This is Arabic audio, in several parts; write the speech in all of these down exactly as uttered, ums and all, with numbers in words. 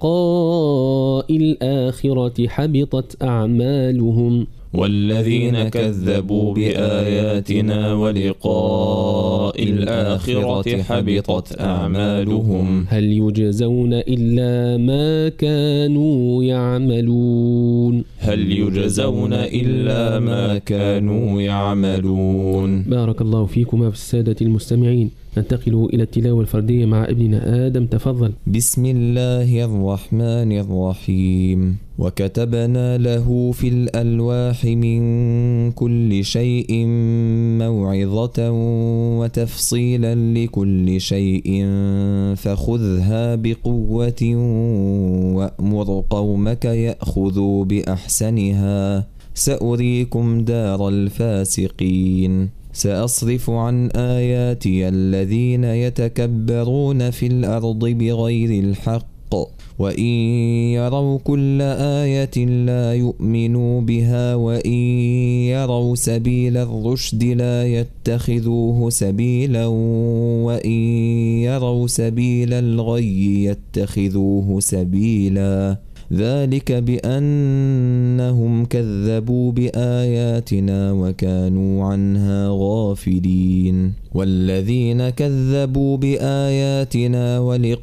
ولقاء الآخرة حبطت أعمالهم والذين كذبوا بآياتنا ولقاء الآخرة حبطت أعمالهم هل يجزون إلا ما كانوا يعملون هل يجزون إلا ما كانوا يعملون. بارك الله فيكما في السادة المستمعين. ننتقل إلى التلاوة الفردية مع ابننا آدم، تفضل. بسم الله الرحمن الرحيم. وكتبنا له في الألواح من كل شيء موعظة وتفصيلا لكل شيء فخذها بقوة وأمر قومك يأخذوا بأحسنها سأريكم دار الفاسقين. سأصرف عن آياتي الذين يتكبرون في الأرض بغير الحق وإن يروا كل آية لا يؤمنوا بها وإن يروا سبيل الرشد لا يتخذوه سبيلا وإن يروا سبيل الغي يتخذوه سبيلا ذلك بأنهم كذبوا بآياتنا وكانوا عنها غافلين. والذين كذبوا بآياتنا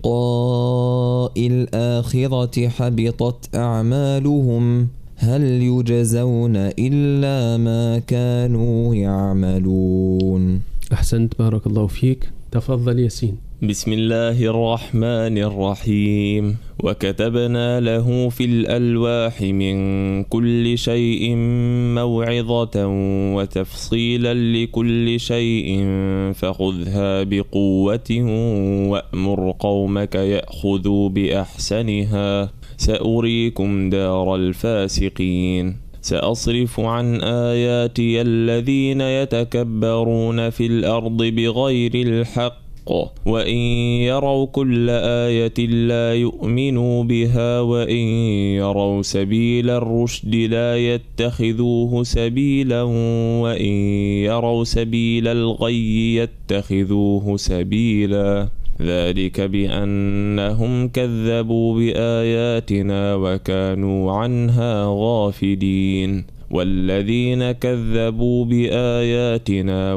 ولقاء الآخرة حبطت أعمالهم هل يجزون إلا ما كانوا يعملون. أحسنت، بارك الله فيك. تفضل ياسين. بسم الله الرحمن الرحيم. وكتبنا له في الألواح من كل شيء موعظة وتفصيلا لكل شيء فخذها بقوة وأمر قومك يأخذوا بأحسنها سأريكم دار الفاسقين. سأصرف عن آياتي الذين يتكبرون في الأرض بغير الحق وإن يروا كل آية لا يؤمنوا بها وإن يروا سبيل الرشد لا يتخذوه سبيلا وإن يروا سبيل الغي يتخذوه سبيلا ذلك بأنهم كذبوا بآياتنا وكانوا عنها غافلين. والذين كذبوا بآياتنا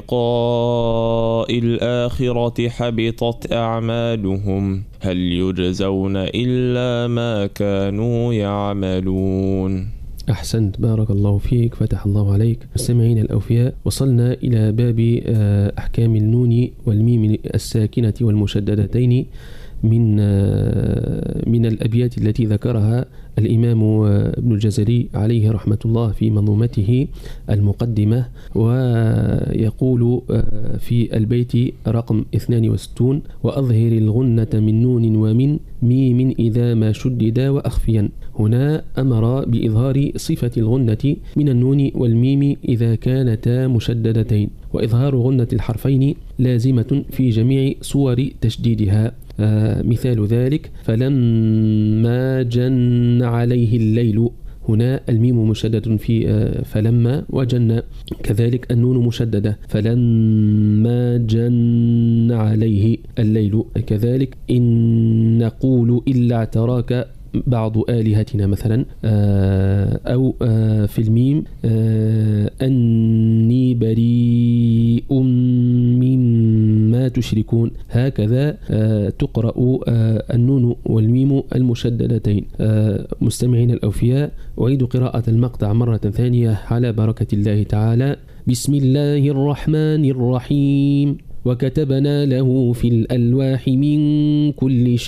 ولقاء الآخرة حبطت أعمالهم هل يجزون إلا ما كانوا يعملون. أحسنت، بارك الله فيك، فتح الله عليك. مستمعين الأوفياء، وصلنا إلى باب أحكام النون والميم الساكنة والمشددتين من من الأبيات التي ذكرها الإمام ابن الجزري عليه رحمة الله في منظومته المقدمة، ويقول في البيت رقم اثنين وستين: وأظهر الغنة من نون ومن ميم إذا ما شددا وأخفيا. هنا أمر بإظهار صفة الغنة من النون والميم إذا كانتا مشددتين، وإظهار غنة الحرفين لازمة في جميع صور تشديدها. آه مثال ذلك: فلما جن عليه الليل. هنا الميم مشدد في آه فلما، وجن كذلك النون مشددة فلما جن عليه الليل. كذلك إن نقول إلا اعتراك بعض آلهتنا مثلا، آه أو آه في الميم آه أني بريء مما تشركون. هكذا آه تقرأ آه النون والميم المشددتين. آه مستمعين الأوفياء، أعيد قراءة المقطع مرة ثانية على بركة الله تعالى. بسم الله الرحمن الرحيم. وكتبنا له في الألواح من كل شيء